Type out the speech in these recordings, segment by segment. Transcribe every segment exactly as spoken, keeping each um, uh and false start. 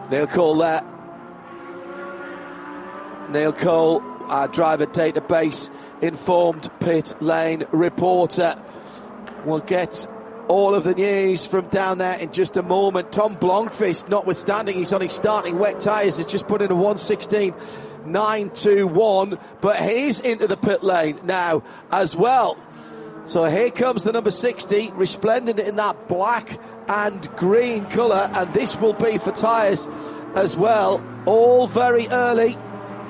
Neil Cole there. Neil Cole, our driver database informed pit lane reporter. We'll get all of the news from down there in just a moment. Tom Blomqvist, notwithstanding he's on his starting wet tyres, has just put in a one sixteen nine two one, but he's into the pit lane now as well. So here comes the number sixty, resplendent in that black and green colour, and this will be for tyres as well, all very early.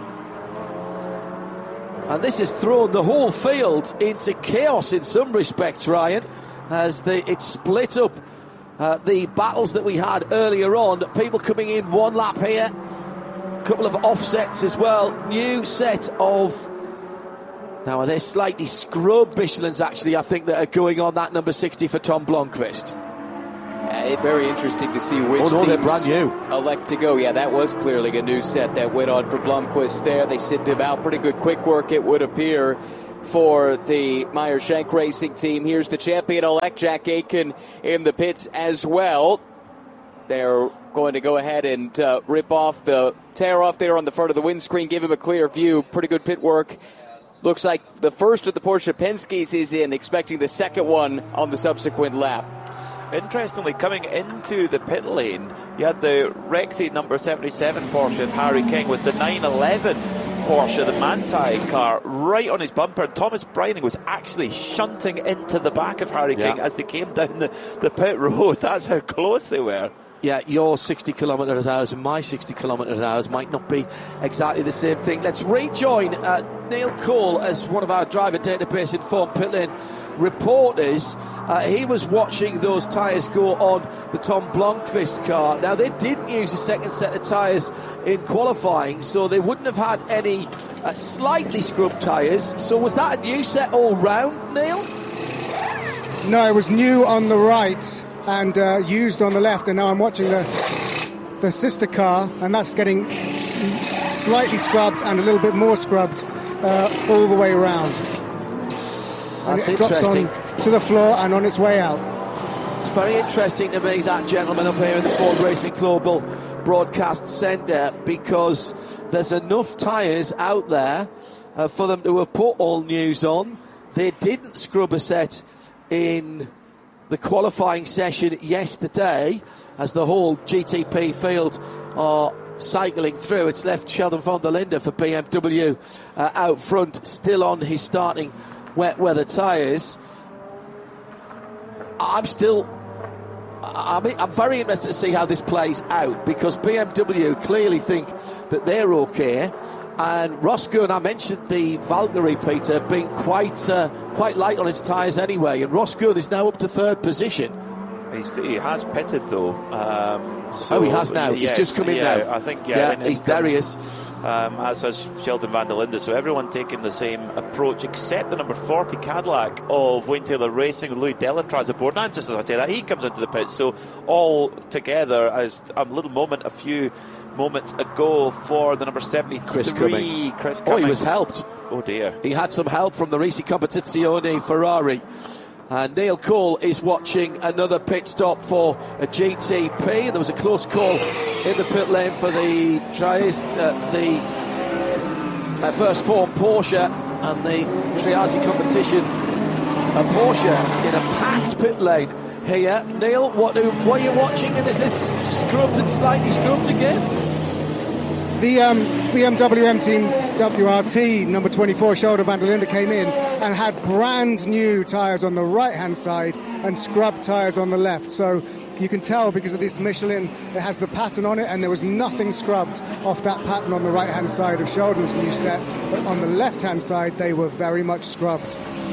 And this has thrown the whole field into chaos in some respects, Ryan, as the, it's split up uh, the battles that we had earlier on. People coming in one lap here, a couple of offsets as well. New set of, now are they slightly scrub Michelins actually, I think, that are going on that number sixty for Tom Blomqvist. Uh, very interesting to see which oh, no, teams they're brand new. elect to go. Yeah, that was clearly a new set that went on for Blomqvist there. They sent him out. Pretty good quick work, it would appear, for the Meyer Shank Racing team. Here's the champion-elect, Jack Aitken, in the pits as well. They're going to go ahead and uh, rip off the tear off there on the front of the windscreen, give him a clear view. Pretty good pit work. Looks like the first of the Porsche Penske's is in, expecting the second one on the subsequent lap. Interestingly, coming into the pit lane, you had the Rexy number seventy-seven Porsche of Harry King with the nine eleven Porsche, the Manthey car, right on his bumper. And Thomas Breining was actually shunting into the back of Harry yeah. King as they came down the, the pit road. That's how close they were. Yeah, your sixty kilometres hours and my sixty kilometres hours might not be exactly the same thing. Let's rejoin uh, Neil Cole as one of our driver database informed pit lane reporters. Uh, he was watching those tyres go on the Tom Blomqvist car. Now, they didn't use a second set of tyres in qualifying, so they wouldn't have had any uh, slightly scrubbed tyres. So was that a new set all round, Neil? No, it was new on the right and uh, used on the left, and now I'm watching the the sister car, and that's getting slightly scrubbed and a little bit more scrubbed uh, all the way around. That's and it interesting. Drops on to the floor and on its way out. It's very interesting to me, that gentleman up here in the Ford Racing Global Broadcast Centre, because there's enough tyres out there uh, for them to have put all news on. They didn't scrub a set in the qualifying session yesterday, as the whole G T P field are cycling through. It's left Sheldon van der Linde for B M W uh, out front, still on his starting wet weather tyres. I'm still I mean, I'm very interested to see how this plays out, because B M W clearly think that they're okay. And Roscoe, I mentioned the Valkyrie, Peter, being quite uh, quite light on its tyres anyway, and Roscoe is now up to third position. He's, he has pitted though. Um, so oh, he has now. Yes, he's just come in yeah, now. I think. Yeah, yeah he's there. He is. Um, as has Sheldon van der Linde. So everyone taking the same approach, except the number forty Cadillac of Wayne Taylor Racing, Louis Delatraz aboard. And just as I say that, he comes into the pit. So all together, as a little moment, a few moments ago for the number seventy-three, Chris Cumming. Chris Cumming. Oh, he was helped. Oh dear. He had some help from the Risi Competizione Ferrari. And Neil Cole is watching another pit stop for a G T P. There was a close call in the pit lane for the Trias, uh, the uh, first form Porsche and the Triasi competition. A Porsche in a packed pit lane here. Neil, what, do, what are you watching? And is this scrubbed and slightly scrubbed again? The um, B M W M Team W R T number twenty-four, Sheldon van der Linde, came in and had brand new tyres on the right-hand side and scrubbed tyres on the left. So you can tell, because of this Michelin, it has the pattern on it, and there was nothing scrubbed off that pattern on the right-hand side of Sheldon's new set. But on the left-hand side, they were very much scrubbed.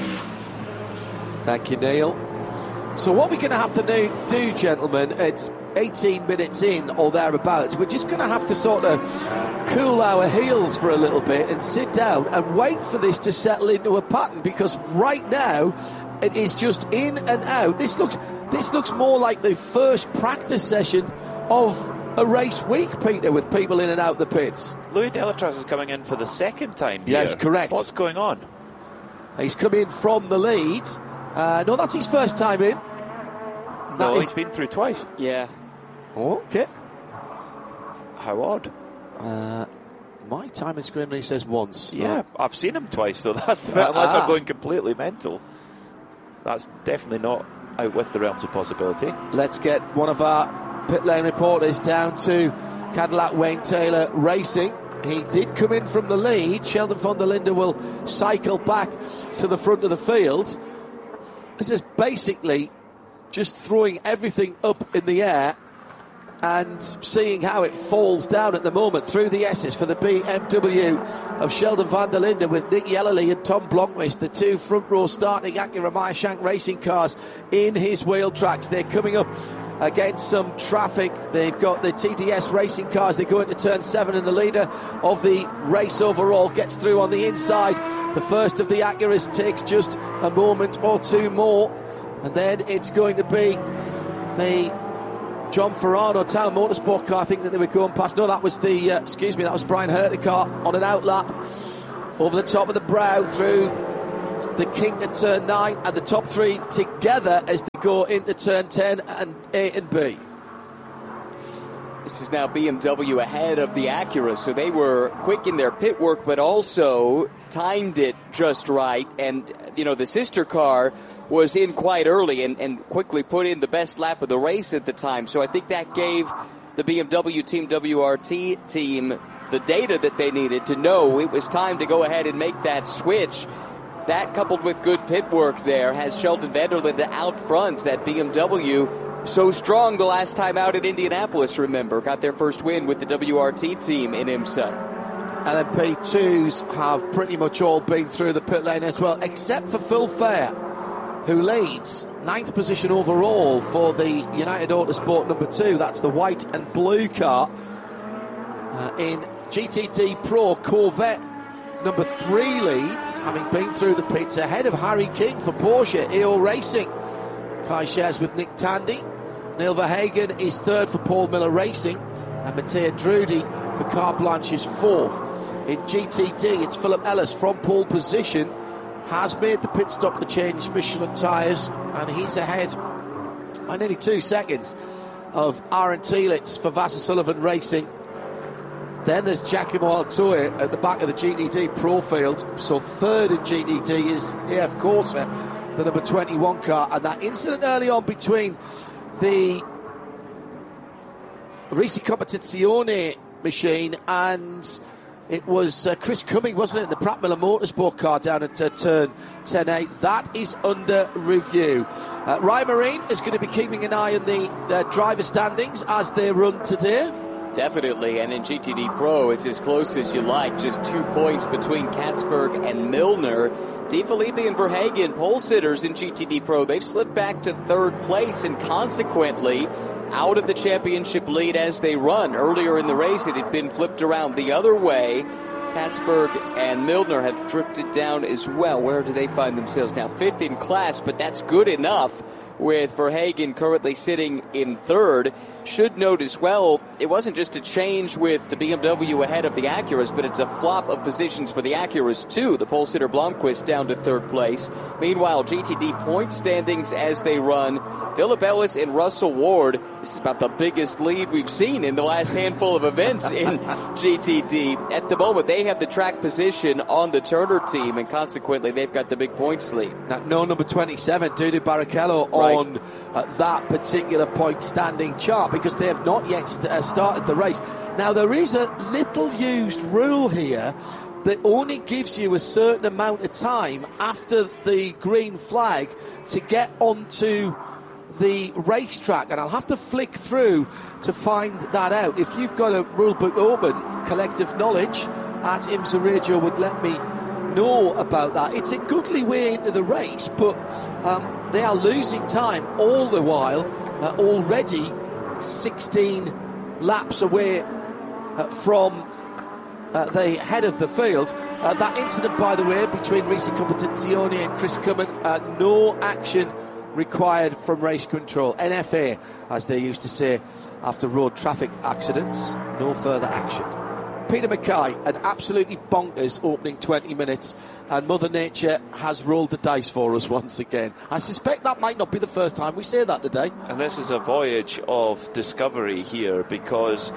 Thank you, Neil. So what we're going to have to do, do, gentlemen, it's eighteen minutes in or thereabouts. We're just going to have to sort of cool our heels for a little bit and sit down and wait for this to settle into a pattern, because right now it is just in and out. This looks this looks more like the first practice session of a race week, Peter, with people in and out the pits. Louis Delatraz is coming in for the second time here. Yes, correct. What's going on? He's come in from the lead. Uh, no, that's his first time in. No, That he's is... been through twice. Yeah. Okay. How odd. Uh, my time in Scrimley says once. So. Yeah, I've seen him twice, so that's the bit, unless ah. I'm going completely mental. That's definitely not out with the realms of possibility. Let's get one of our pit lane reporters down to Cadillac Wayne Taylor Racing. He did come in from the lead. Sheldon van der Linde will cycle back to the front of the field. This is basically just throwing everything up in the air and seeing how it falls down at the moment through the S's for the B M W of Sheldon van der Linde, with Nick Yellerly and Tom Blomqvist, the two front row starting Acura Meyershank racing cars in his wheel tracks. They're coming up against some traffic. They've got the T D S racing cars. They go into turn seven, and the leader of the race overall gets through on the inside. The first of the Acuras takes just a moment or two more, and then it's going to be the John Ferrano Town Motorsport car, I think, that they were going past. No, that was the, uh, excuse me, that was Brian Herter car on an outlap over the top of the brow through the kink at turn nine, and the top three together as they go into turn ten and A and B. This is now B M W ahead of the Acura, so they were quick in their pit work, but also timed it just right. And, you know, the sister car was in quite early and, and quickly put in the best lap of the race at the time. So I think that gave the B M W Team W R T team the data that they needed to know it was time to go ahead and make that switch. That, coupled with good pit work there, has Sheldon van der Linde out front. That B M W so strong the last time out at Indianapolis, remember, got their first win with the W R T team in IMSA. L M P twos have pretty much all been through the pit lane as well, except for Phil Fair, who leads ninth position overall for the United Autosport number two. That's the white and blue car. Uh, in G T D Pro, Corvette number three leads, having been through the pits, ahead of Harry King for Porsche, E O Racing. Kai shares with Nick Tandy. Neil Verhagen is third for Paul Miller Racing, and Matteo Drudi for Car Blanche is fourth. In G T D, it's Philip Ellis from pole position, has made the pit stop to change Michelin tyres, and he's ahead by nearly two seconds of Aaron Tielitz for Vassar Sullivan Racing. Then there's Giacomo Altoe at the back of the G T D Pro field. So third in G T D is A F Corsa, the number twenty-one car. And that incident early on between the Risi Competizione machine and it was uh, Chris Cumming, wasn't it, the Pratt Miller Motorsport car down at uh, turn ten A. That is under review. Uh, Ryan Marine is going to be keeping an eye on the uh, driver standings as they run today. Definitely, and in G T D Pro, it's as close as you like. Just two points between Katzberg and Milner. De Filippi and Verhagen, pole sitters in G T D Pro, they've slipped back to third place and consequently out of the championship lead as they run. Earlier in the race, it had been flipped around the other way. Katzberg and Milner have drifted down as well. Where do they find themselves now? Fifth in class, but that's good enough, with Verhagen currently sitting in third. Should note as well, it wasn't just a change with the B M W ahead of the Acuras, but it's a flop of positions for the Acuras too. The pole sitter Blomqvist down to third place. Meanwhile, G T D point standings as they run, Philip Ellis and Russell Ward. This is about the biggest lead we've seen in the last handful of events in G T D. At the moment, they have the track position on the Turner team, and consequently, they've got the big points lead. Now, no number twenty-seven, Dudu Barrichello, right on uh, that particular point standing chart, because they have not yet st- uh, started the race. Now, there is a little used rule here that only gives you a certain amount of time after the green flag to get onto the racetrack, and I'll have to flick through to find that out. If you've got a rule book open, collective knowledge at IMSA Radio would let me know about that. It's a goodly way into the race, but um, they are losing time all the while, uh, already sixteen laps away uh, from uh, the head of the field. Uh, that incident, by the way, between Risi Competizione and Chris Cumming, uh, no action required from race control. N F A, as they used to say after road traffic accidents, no further action. Peter Mackay, an absolutely bonkers opening twenty minutes, and Mother Nature has rolled the dice for us once again. I suspect that might not be the first time we say that today. And this is a voyage of discovery here, because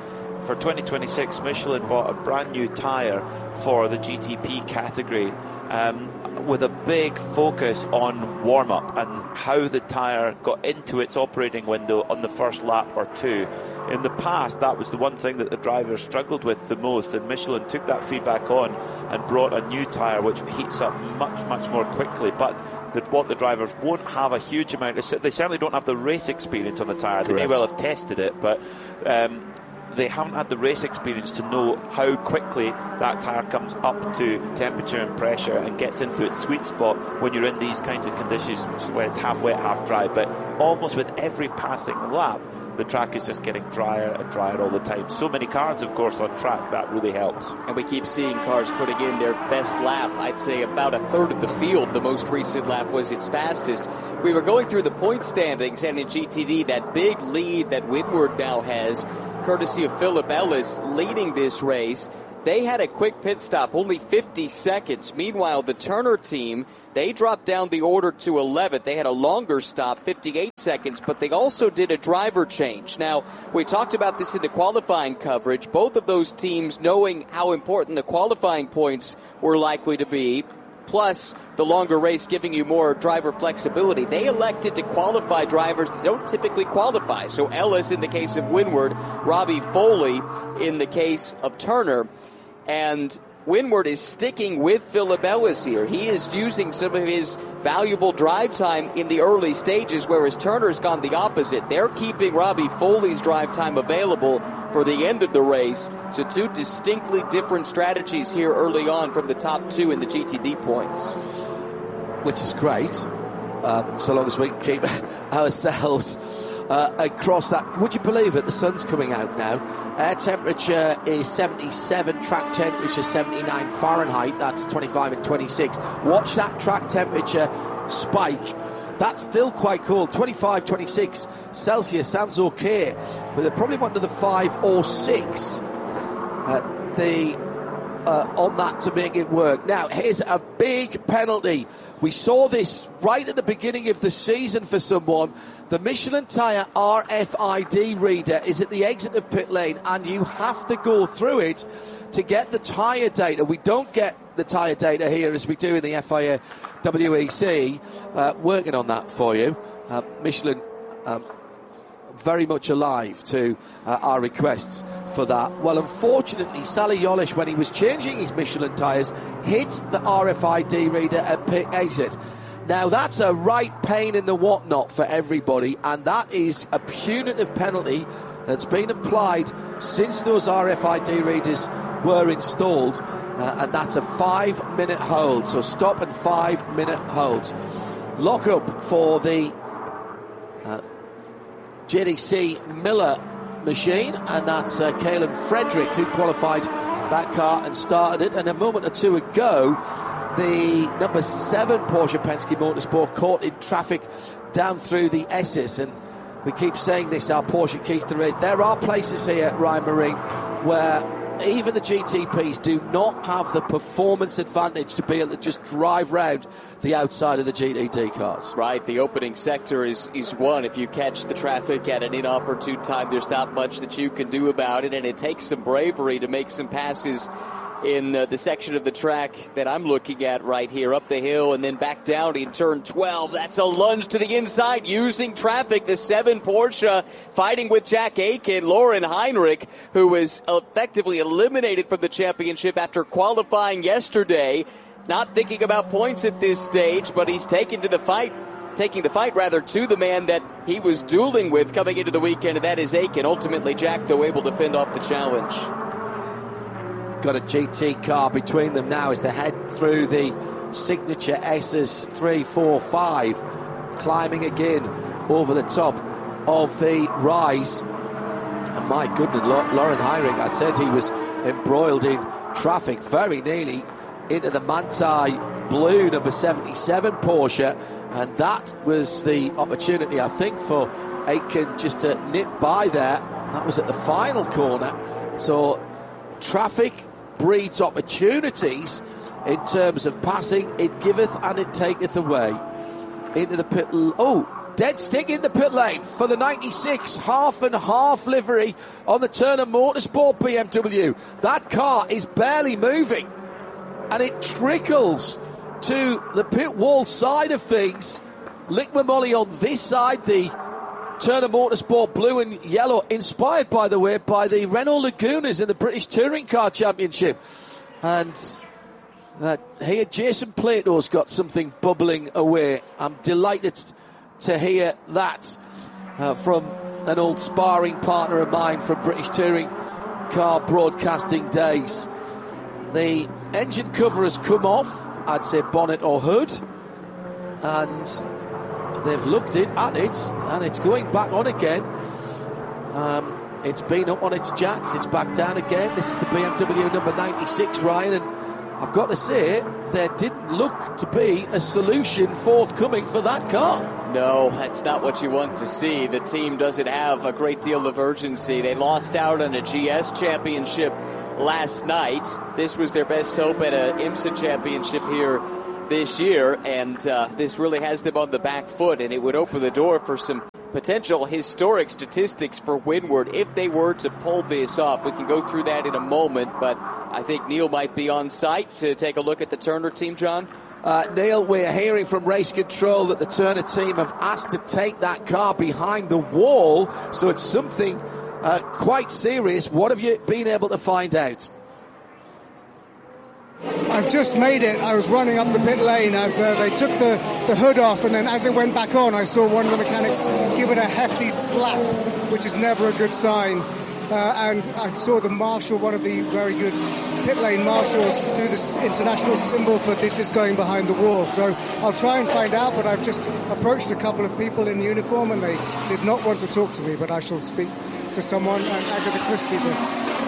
for twenty twenty-six, Michelin bought a brand new tyre for the G T P category, um, with a big focus on warm-up and how the tyre got into its operating window on the first lap or two. In the past, that was the one thing that the drivers struggled with the most, and Michelin took that feedback on and brought a new tyre which heats up much, much more quickly. But that what the drivers won't have a huge amount of, they certainly don't have the race experience on the tyre. They may well have tested it, but um, they haven't had the race experience to know how quickly that tyre comes up to temperature and pressure and gets into its sweet spot when you're in these kinds of conditions where it's half wet, half dry. But almost with every passing lap, the track is just getting drier and drier all the time. So many cars, of course, on track, that really helps. And we keep seeing cars putting in their best lap. I'd say about a third of the field, the most recent lap was its fastest. We were going through the point standings, and in G T D, that big lead that Windward now has, courtesy of Philip Ellis, leading this race. They had a quick pit stop, only fifty seconds. Meanwhile, the Turner team, they dropped down the order to eleventh. They had a longer stop, fifty-eight seconds, but they also did a driver change. Now, we talked about this in the qualifying coverage. Both of those teams, knowing how important the qualifying points were likely to be, plus the longer race giving you more driver flexibility, they elected to qualify drivers that don't typically qualify. So Ellis in the case of Windward, Robbie Foley in the case of Turner. And Windward is sticking with Philip Ellis here. He is using some of his valuable drive time in the early stages, whereas Turner's gone the opposite. They're keeping Robbie Foley's drive time available for the end of the race. So two distinctly different strategies here early on from the top two in the G T D points. Which is great, uh, so long as we can keep ourselves uh, across that. Would you believe it? The sun's coming out now. Air temperature is seventy-seven, track temperature seventy-nine Fahrenheit. That's twenty-five and twenty-six. Watch that track temperature spike. That's still quite cold. twenty-five, twenty-six Celsius sounds okay, but they're probably under the five or six. Uh, the Uh, on that to make it work. Now, here's a big penalty. We saw this right at the beginning of the season for someone. The Michelin tyre R F I D reader is at the exit of pit lane, and you have to go through it to get the tyre data. We don't get the tyre data here as we do in the F I A W E C. Uh, working on that for you. Uh, Michelin um, very much alive to uh, our requests for that. Well, unfortunately, Sally Yolish, when he was changing his Michelin tyres, hit the R F I D reader at pit exit. Now, that's a right pain in the whatnot for everybody, and that is a punitive penalty that's been applied since those R F I D readers were installed, uh, and that's a five-minute hold. So stop and five-minute hold. Lock up for the uh, J D C Miller machine, and that's uh, Caleb Frederick who qualified that car and started it. And a moment or two ago, the number seven Porsche Penske Motorsport caught in traffic down through the S's. And we keep saying this, our Porsche keys to the race. There are places here at Ryan Marine where even the G T Ps do not have the performance advantage to be able to just drive round the outside of the G T D cars. Right, the opening sector is, is one. If you catch the traffic at an inopportune time, there's not much that you can do about it, and it takes some bravery to make some passes in uh, the section of the track that I'm looking at right here, up the hill and then back down in turn twelve. That's a lunge to the inside using traffic. The seven Porsche fighting with Jack Aiken. Lauren Heinrich, who was effectively eliminated from the championship after qualifying yesterday, not thinking about points at this stage, but he's taken to the fight. Taking the fight, rather, to the man that he was dueling with coming into the weekend, and that is Aiken. Ultimately, Jack, though, able to fend off the challenge. Got a G T car between them now as they head through the signature S's three, four, five, climbing again over the top of the rise. And my goodness, Lauren Heinrich, I said he was embroiled in traffic very nearly into the Manthey blue number seventy-seven Porsche, and that was the opportunity, I think, for Aiken just to nip by there. That was at the final corner. So traffic breeds opportunities in terms of passing. It giveth and it taketh away. Into the pit. Oh, Dead stick in the pit lane for the ninety-six half and half livery on the Turner Motorsport B M W. That car is barely moving, and it trickles to the pit wall side of things. Liqui Moly on this side, the Turner Motorsport blue and yellow, inspired, by the way, by the Renault Lagunas in the British Touring Car Championship. And uh, here Jason Plato's got something bubbling away. I'm delighted to hear that uh, from an old sparring partner of mine from British Touring Car broadcasting days. The engine cover has come off, I'd say bonnet or hood, and they've looked it at it, and it's going back on again. Um, it's been up on its jacks, it's back down again. This is the B M W number ninety-six, Ryan, and I've got to say, there didn't look to be a solution forthcoming for that car. No, that's not what you want to see. The team doesn't have a great deal of urgency. They lost out on a G S championship last night. This was their best hope at an IMSA championship here this year, and uh, this really has them on the back foot, and it would open the door for some potential historic statistics for Windward if they were to pull this off. We can go through that in a moment, but I think Neil might be on site to take a look at the Turner team, John. Uh, Neil, we're hearing from race control that the Turner team have asked to take that car behind the wall, so it's something uh, quite serious. What have you been able to find out? I've just made it. I was running up the pit lane as uh, they took the, the hood off, and then as it went back on, I saw one of the mechanics give it a hefty slap, which is never a good sign. Uh, and I saw the marshal, one of the very good pit lane marshals, do this international symbol for this is going behind the wall. So I'll try and find out, but I've just approached a couple of people in uniform, and they did not want to talk to me, but I shall speak to someone and Agatha Christie this.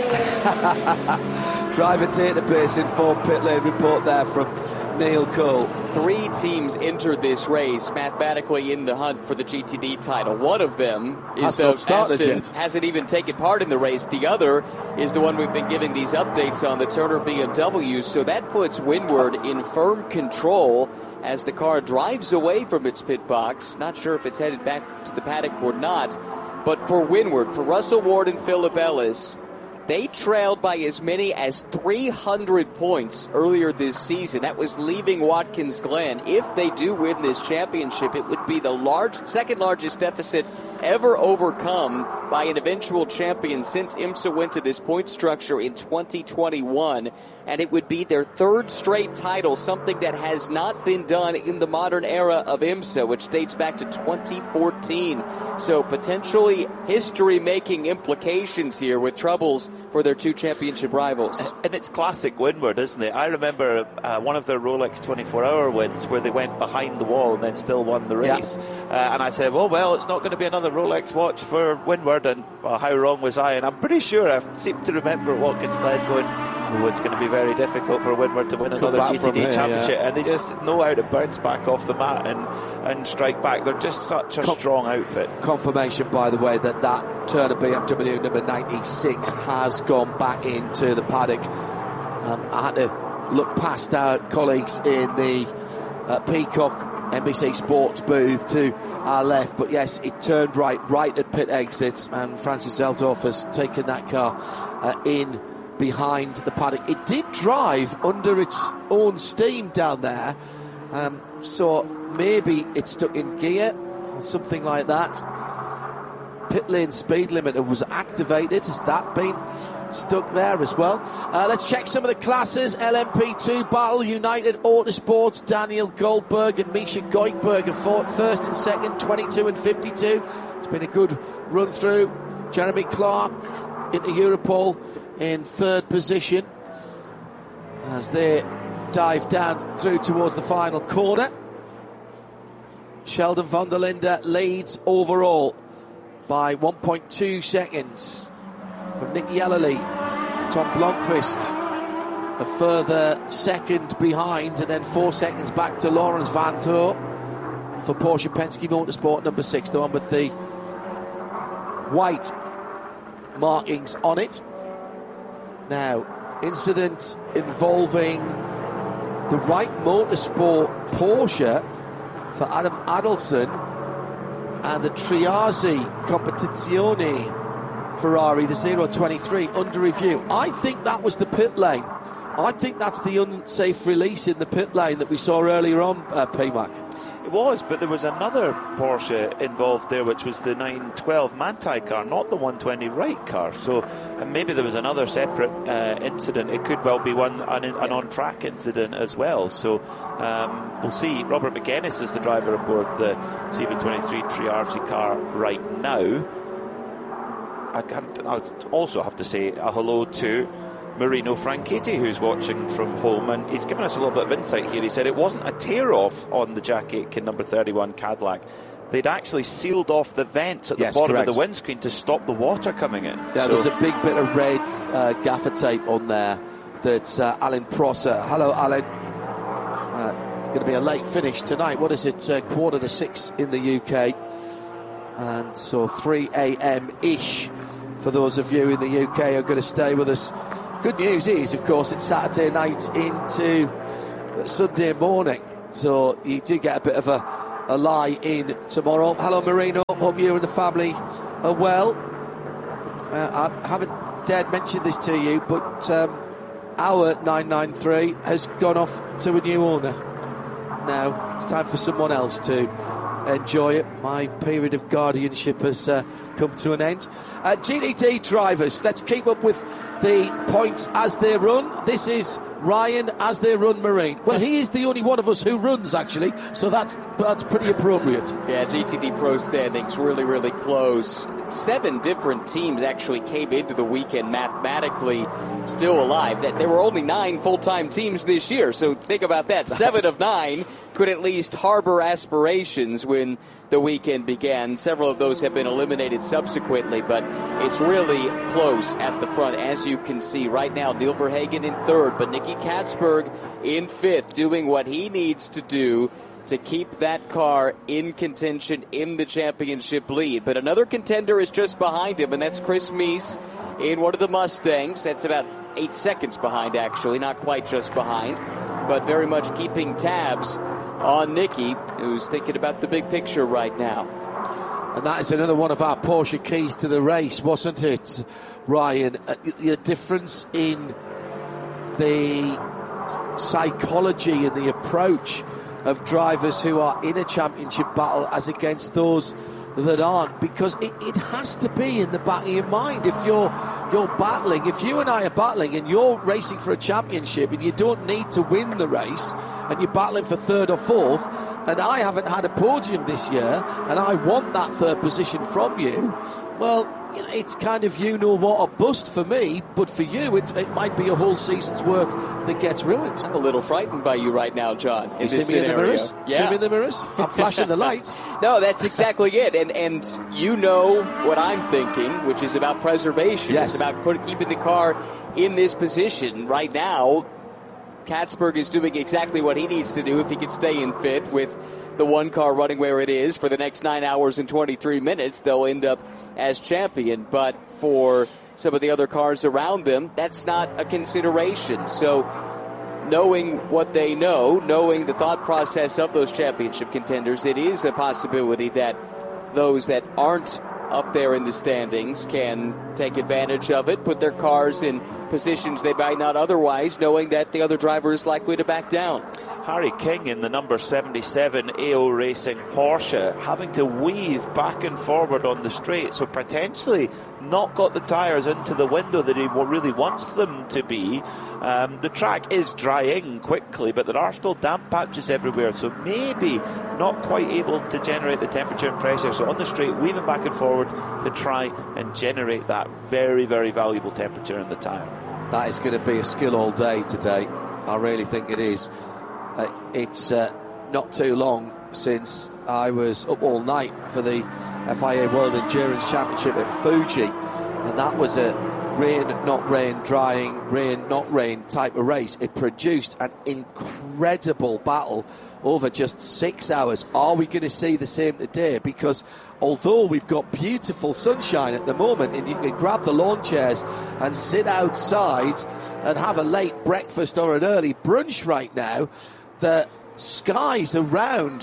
Driver database informed pit lane report there from Neil Cole. Three teams entered this race mathematically in the hunt for the G T D title. One of them is the Aston, hasn't even taken part in the race. The other is the one we've been giving these updates on, the Turner B M W. So that puts Windward in firm control as the car drives away from its pit box. Not sure if it's headed back to the paddock or not. But for Windward, for Russell Ward and Philip Ellis, they trailed by as many as three hundred points earlier this season. That was leaving Watkins Glen. If they do win this championship, it would be the large, second largest deficit ever overcome by an eventual champion since IMSA went to this point structure in twenty twenty-one. And it would be their third straight title, something that has not been done in the modern era of IMSA, which dates back to twenty fourteen. So potentially history-making implications here with troubles for their two championship rivals. And it's classic Windward, isn't it? I remember uh, one of their Rolex twenty-four hour wins where they went behind the wall and then still won the race. Yeah. Uh, and I said, well, well, it's not going to be another Rolex watch for Windward. And well, how wrong was I? And I'm pretty sure I seem to remember Watkins Glen going, oh, it's going to be very difficult for Windward to win Come another G T D here, championship. Yeah. And they just know how to bounce back off the mat and, and strike back. They're just such a Com- strong outfit. Confirmation, by the way, that that Turner B M W number ninety-six has gone back into the paddock. Um, I had to look past our colleagues in the uh, Peacock N B C Sports booth to our left, but yes, it turned right, right at pit exit, and Francis Eldorf has taken that car uh, in behind the paddock. It did drive under its own steam down there, um, so maybe it's stuck in gear or something like that. Pit lane speed limiter was activated. Has that been stuck there as well? Uh, let's check some of the classes. L M P two Battle United Autosports. Daniel Goldberg and Misha Goikberg have fought first and second, twenty-two and fifty-two. It's been a good run through. Jeremy Clark into Europol in third position as they dive down through towards the final corner. Sheldon van der Linde leads overall by one point two seconds from Nick Yellerly. Tom Blomqvist a further second behind, and then four seconds back to Lawrence Van Toor for Porsche Penske Motorsport number six, the one with the white markings on it. Now, incident involving the Wright Motorsport Porsche for Adam Adelson and the Triazzi Competizione Ferrari, the zero twenty-three, under review. I think that was the pit lane. I think that's the unsafe release in the pit lane that we saw earlier on, uh, P-Mac. It was, but there was another Porsche involved there, which was the nine twelve Manthey car, not the one twenty Wright car. So and maybe there was another separate uh, incident. It could well be one an, an on-track incident as well. So um, we'll see. Robert McGuinness is the driver aboard the C V twenty-three Triarzi car right now. I can't. I also have to say a hello to Marino Franchitti, who's watching from home, and he's given us a little bit of insight here. He said it wasn't a tear-off on the Jack Aitken number thirty-one Cadillac. They'd actually sealed off the vents at the yes, bottom correct. of the windscreen to stop the water coming in. Yeah, so there's a big bit of red uh, gaffer tape on there that uh, Alan Prosser. Hello, Alan. Uh, going to be a late finish tonight. What is it? Uh, quarter to six in the U K. And so three a.m.-ish for those of you in the U K who are going to stay with us. Good news is, of course, it's Saturday night into Sunday morning, so you do get a bit of a, a lie in tomorrow. Hello, Marino. Hope you and the family are well. Uh, I haven't dared mention this to you, but um, our nine ninety-three has gone off to a new owner. Now it's time for someone else to enjoy it. My period of guardianship has uh, come to an end. Uh, G D D drivers, let's keep up with the points as they run. This is Ryan as they run Marine. Well, he is the only one of us who runs, actually, so that's that's pretty appropriate. Yeah, G T D Pro standings really, really close. Seven different teams actually came into the weekend mathematically still alive. There were only nine full-time teams this year, so think about that. Seven of nine could at least harbor aspirations when the weekend began. Several of those have been eliminated subsequently, but it's really close at the front, as you can see right now. Neil Verhagen in third, but Nicky Katzberg in fifth, doing what he needs to do to keep that car in contention in the championship lead. But another contender is just behind him, and that's Chris Mies in one of the Mustangs. That's about eight seconds behind, actually, not quite just behind, but very much keeping tabs on Nicky, who's thinking about the big picture right now. And that is another one of our Porsche keys to the race, wasn't it, Ryan? Uh, the difference in the psychology and the approach of drivers who are in a championship battle as against those that aren't, because it, it has to be in the back of your mind. If you're you're battling, if you and I are battling and you're racing for a championship and you don't need to win the race and you're battling for third or fourth, and I haven't had a podium this year and I want that third position from you, well, you know, it's kind of you know what, a bust for me, but for you it, it might be a whole season's work that gets ruined. I'm a little frightened by you right now, John. In you this see me scenario. in the mirrors? Yeah. See me in the mirrors? I'm flashing the lights. No, that's exactly it. And and you know what I'm thinking, which is about preservation. Yes. It's about put, keeping the car in this position. Right now, Katzberg is doing exactly what he needs to do if he can stay in fifth with the one car running where it is for the next nine hours and twenty-three minutes. They'll end up as champion. But for some of the other cars around them, that's not a consideration. So knowing what they know, knowing the thought process of those championship contenders, it is a possibility that those that aren't up there in the standings can take advantage of it, put their cars in positions they might not otherwise, knowing that the other driver is likely to back down. Harry King in the number seventy-seven A O Racing Porsche having to weave back and forward on the straight, so potentially not got the tyres into the window that he really wants them to be. Um, the track is drying quickly, but there are still damp patches everywhere, so maybe not quite able to generate the temperature and pressure. So on the straight, weaving back and forward to try and generate that very, very valuable temperature in the tyre. That is going to be a skill all day today. I really think it is. Uh, it's uh, not too long since I was up all night for the F I A World Endurance Championship at Fuji, and that was a rain, not rain, drying, rain, not rain type of race. It produced an incredible battle over just six hours. Are we going to see the same today? Because although we've got beautiful sunshine at the moment and you can grab the lawn chairs and sit outside and have a late breakfast or an early brunch right now, the skies around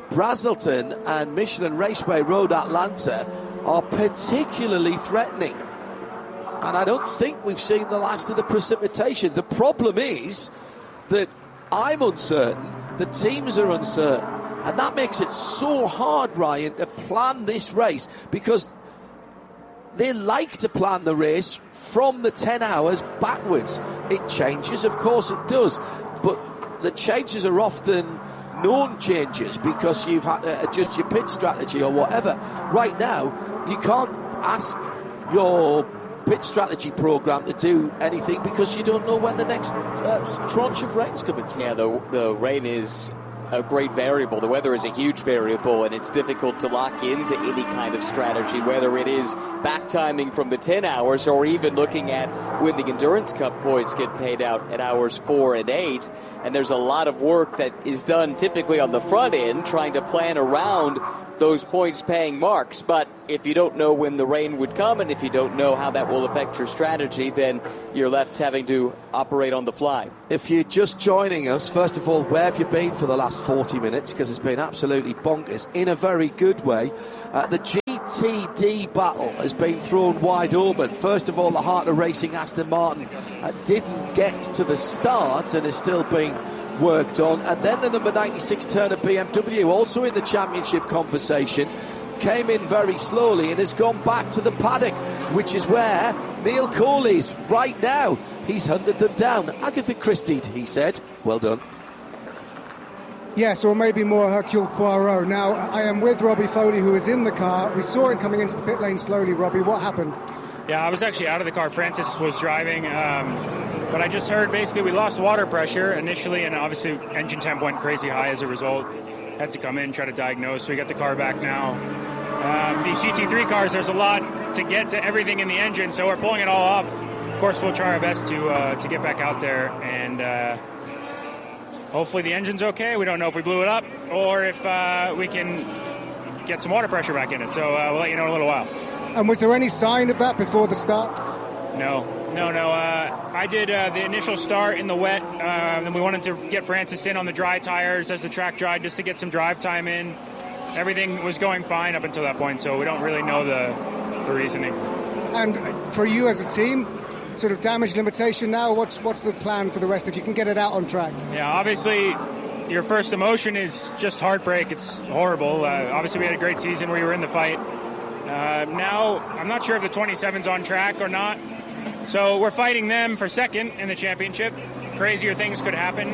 Brazelton and Michelin Raceway Road Atlanta are particularly threatening. And I don't think we've seen the last of the precipitation. The problem is that I'm uncertain, the teams are uncertain, and that makes it so hard, Ryan, to plan this race, because they like to plan the race from the ten hours backwards. It changes, of course it does, but the changes are often known changes because you've had to adjust your pit strategy or whatever. Right now, you can't ask your pit strategy program to do anything because you don't know when the next uh, tranche of rain's coming through. Yeah, the the rain is a great variable. The weather is a huge variable, and it's difficult to lock into any kind of strategy, whether it is back timing from the ten hours or even looking at when the Endurance Cup points get paid out at hours four and eight. And there's a lot of work that is done typically on the front end, trying to plan around those points paying marks. But if you don't know when the rain would come, and if you don't know how that will affect your strategy, then you're left having to operate on the fly. If you're just joining us, first of all, where have you been for the last forty minutes? Because it's been absolutely bonkers in a very good way. Uh, the G T D battle has been thrown wide open. First of all, the Heart of Racing Aston Martin uh, didn't get to the start and is still being worked on. And then the number ninety-six Turner B M W, also in the championship conversation, came in very slowly and has gone back to the paddock, which is where Neil Cole is right now. He's hunted them down. Agatha Christie, he said. Well done. Yes, or maybe more Hercule Poirot. Now, I am with Robbie Foley, who is in the car. We saw him coming into the pit lane slowly. Robbie, what happened? Yeah, I was actually out of the car. Francis was driving. Um, but I just heard basically we lost water pressure initially, and obviously engine temp went crazy high as a result. Had to come in, try to diagnose. So we got the car back now. Um, these G T three cars, there's a lot to get to everything in the engine, so we're pulling it all off. Of course, we'll try our best to uh, to get back out there, and uh, hopefully the engine's okay. We don't know if we blew it up or if uh, we can get some water pressure back in it. So uh, we'll let you know in a little while. And was there any sign of that before the start? No, no, no. Uh, I did uh, the initial start in the wet, uh, and we wanted to get Francis in on the dry tires as the track dried, just to get some drive time in. Everything was going fine up until that point, so we don't really know the, the reasoning. And for you as a team, sort of damage limitation now, what's what's the plan for the rest, if you can get it out on track? Yeah, obviously your first emotion is just heartbreak. It's horrible. Uh, obviously we had a great season where you were in the fight. Uh, now, I'm not sure if the twenty-seven's on track or not. So we're fighting them for second in the championship. Crazier things could happen.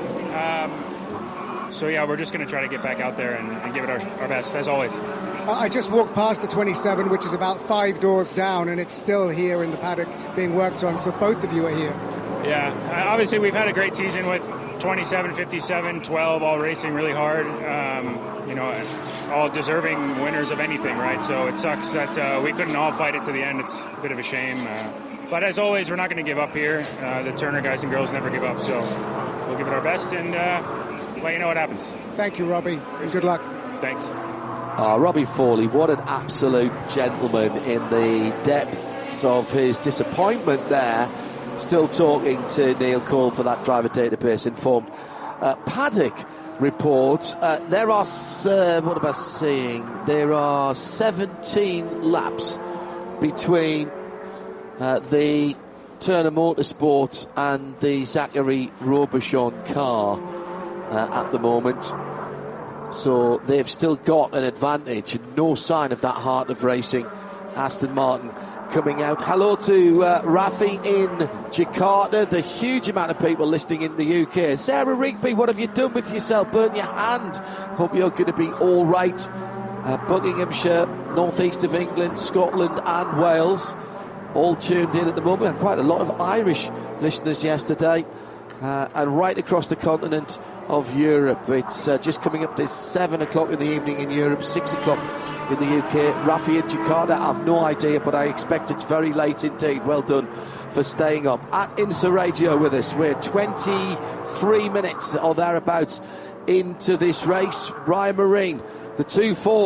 Um, so, yeah, we're just going to try to get back out there and, and give it our, our best, as always. I just walked past the twenty-seven, which is about five doors down, and it's still here in the paddock being worked on. So both of you are here. Yeah, obviously we've had a great season with twenty-seven, fifty-seven, twelve, all racing really hard. Um, you know, all deserving winners of anything, right? So it sucks that uh, we couldn't all fight it to the end. It's a bit of a shame. Uh, but as always, we're not going to give up here. Uh, the Turner guys and girls never give up. So we'll give it our best and uh, let you know what happens. Thank you, Robbie, and good luck. Thanks. Oh, Robbie Foley, what an absolute gentleman in the depths of his disappointment there. Still talking to Neil Cole for that driver database informed uh, paddock report. Uh, there are, uh, what am I saying? There are seventeen laps between uh, the Turner Motorsport and the Zachary Robichon car uh, at the moment. So they've still got an advantage, and no sign of that Heart of Racing Aston Martin coming out. Hello to uh, Rafi in Jakarta, the huge amount of people listening in the U K. Sarah Rigby, what have you done with yourself? Burn your hand. Hope you're going to be all right. Uh, Buckinghamshire, northeast of England, Scotland and Wales, all tuned in at the moment. And quite a lot of Irish listeners yesterday, uh, and right across the continent of Europe. It's uh, just coming up to seven o'clock in the evening in Europe, six o'clock in the U K. Rafi in Jakarta, I have no idea, but I expect it's very late indeed. Well done for staying up. At Insa Radio with us, we're twenty-three minutes or thereabouts into this race. Ryan Marine, the two Fords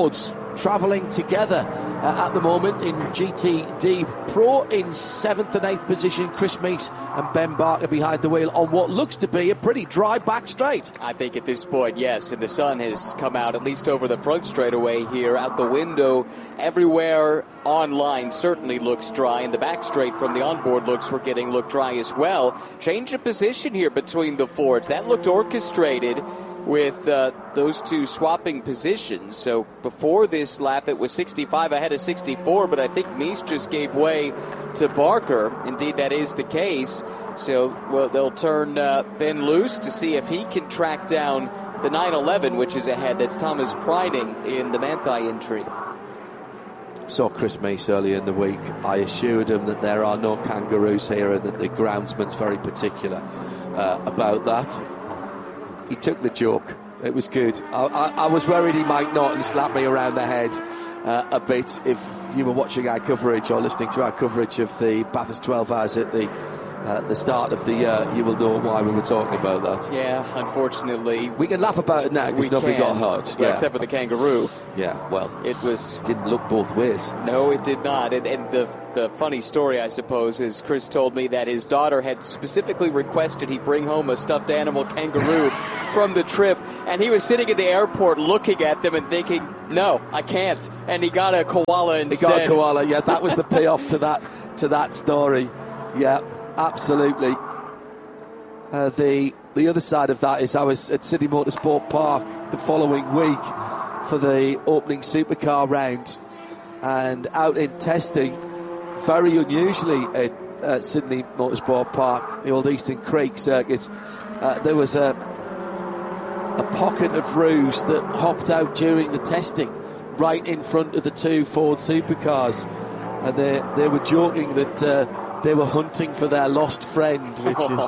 travelling together uh, at the moment in G T D Pro in seventh and eighth position. Chris Meese and Ben Barker behind the wheel on what looks to be a pretty dry back straight. I think at this point, yes, and the sun has come out at least over the front straightaway here. Out the window, everywhere online certainly looks dry, and the back straight from the onboard looks we're getting look dry as well. Change of position here between the Fords. That looked orchestrated with uh, those two swapping positions. So before this lap it was sixty-five ahead of sixty-four, but I think Meese just gave way to Barker. Indeed, that is the case. So well, they'll turn uh, Ben loose to see if he can track down the nine eleven, which is ahead. That's Thomas Priding in the Manthey entry. Saw Chris Meese earlier in the week. I assured him that there are no kangaroos here and that the groundsman's very particular uh, about that. He took the joke. It was good. I, I, I was worried he might not and slap me around the head uh, a bit. If you were watching our coverage or listening to our coverage of the Bathurst twelve hours at the uh, the start of the year, you will know why we were talking about that. Yeah, unfortunately. We can laugh about it now because nobody got hurt. Well, yeah. Except for the kangaroo. Yeah, well, it was didn't look both ways. No, it did not. And, and the the funny story, I suppose, is Chris told me that his daughter had specifically requested he bring home a stuffed animal kangaroo from the trip, and he was sitting at the airport looking at them and thinking, no, I can't. And he got a koala instead. He got a koala, yeah, that was the payoff to that to that story. Yeah, absolutely. Uh, the the other side of that is I was at City Motorsport Park the following week for the opening supercar round, and out in testing, very unusually at uh, Sydney Motorsport Park, the old Eastern Creek circuit, uh, there was a a pocket of roos that hopped out during the testing right in front of the two Ford supercars, and they they were joking that uh, they were hunting for their lost friend, which is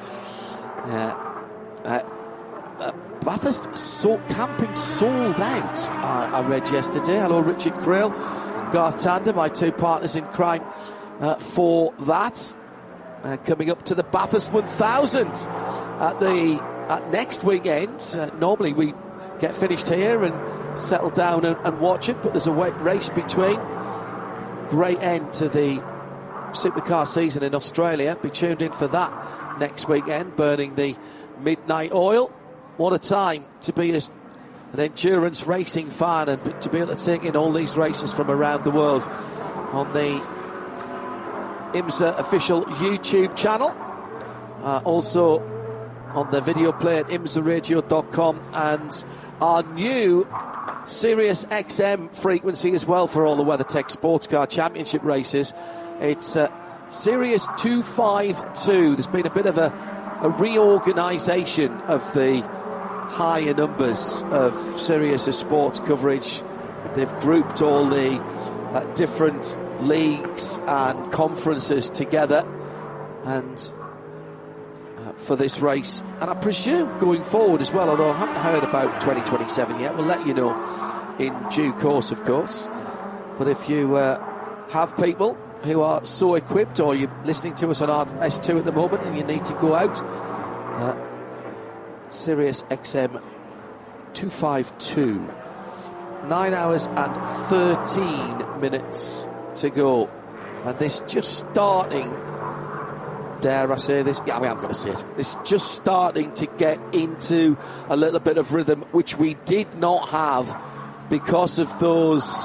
yeah. Uh, uh, Bathurst so, camping sold out, I, I read yesterday. Hello, Richard Creel, Garth Tander, my two partners in crime uh, for that. Uh, coming up to the Bathurst one thousand at the at next weekend. Uh, normally we get finished here and settle down and, and watch it, but there's a race between. Great end to the supercar season in Australia. Be tuned in for that next weekend, burning the midnight oil. What a time to be as an endurance racing fan and to be able to take in all these races from around the world on the IMSA official YouTube channel. Uh, also on the video play at imsa radio dot com, and our new Sirius X M frequency as well for all the WeatherTech Sports Car Championship races. It's uh, Sirius two fifty-two. There's been a bit of a, a reorganisation of the higher numbers of Sirius sports coverage. They've grouped all the uh, different leagues and conferences together, and uh, for this race, and I presume going forward as well, although I haven't heard about twenty twenty-seven yet. We'll let you know in due course, of course. But if you uh, have people who are so equipped, or you're listening to us on R S two at the moment and you need to go out, uh, Sirius X M two fifty-two, nine hours and thirteen minutes to go, and this just starting, dare I say this, yeah, I mean, I'm going to say it, this just starting to get into a little bit of rhythm, which we did not have because of those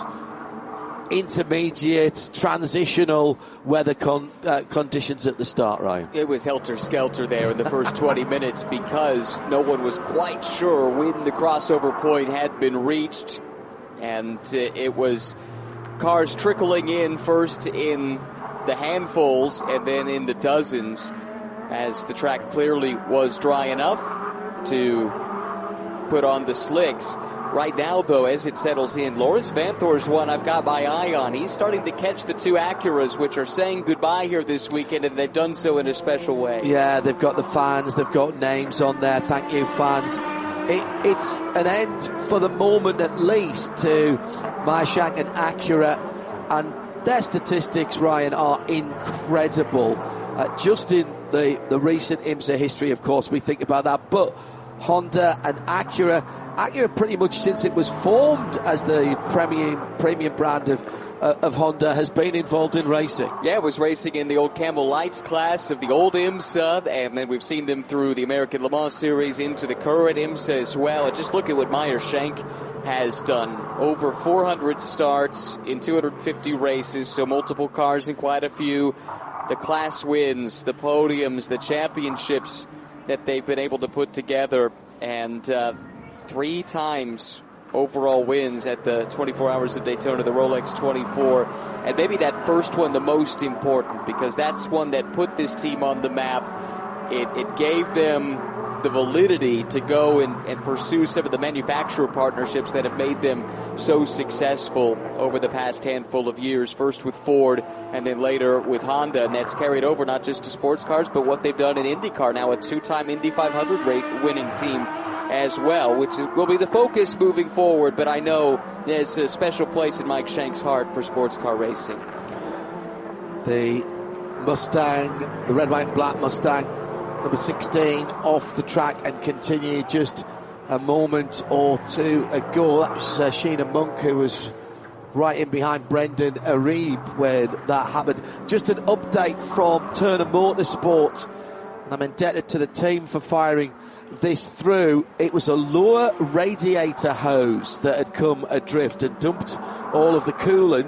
intermediate, transitional weather con- uh, conditions at the start, Ryan. It was helter-skelter there in the first twenty minutes because no one was quite sure when the crossover point had been reached, and uh, it was cars trickling in first in the handfuls and then in the dozens as the track clearly was dry enough to put on the slicks. Right now, though, as it settles in, Lawrence Vanthoor's one I've got my eye on. He's starting to catch the two Acuras, which are saying goodbye here this weekend, and they've done so in a special way. Yeah, they've got the fans, they've got names on there. Thank you, fans. It, it's an end, for the moment at least, to Meyershank and Acura, and their statistics, Ryan, are incredible. Uh, just in the, the recent IMSA history, of course, we think about that, but Honda and Acura Acura pretty much since it was formed as the premium premium brand of uh, of Honda has been involved in racing. Yeah, it was racing in the old Camel Lights class of the old IMSA, and then we've seen them through the American Le Mans Series into the current IMSA as well. And just look at what Meyer Shank has done. Over four hundred starts in two hundred fifty races, so multiple cars in quite a few. The class wins, the podiums, the championships that they've been able to put together, and uh, three times overall wins at the twenty-four Hours of Daytona, the Rolex twenty-four. And maybe that first one the most important, because that's one that put this team on the map. It, it gave them the validity to go and, and pursue some of the manufacturer partnerships that have made them so successful over the past handful of years, first with Ford and then later with Honda. And that's carried over not just to sports cars, but what they've done in IndyCar, now a two-time Indy five hundred rate winning team as well, which is, will be the focus moving forward. But I know there's a special place in Mike Shank's heart for sports car racing. The Mustang, the red, white, and black Mustang, number sixteen, off the track and continued just a moment or two ago. That was uh, Sheena Monk, who was right in behind Brendan Arieb when that happened. Just an update from Turner Motorsport, and I'm indebted to the team for firing this through. It was a lower radiator hose that had come adrift and dumped all of the coolant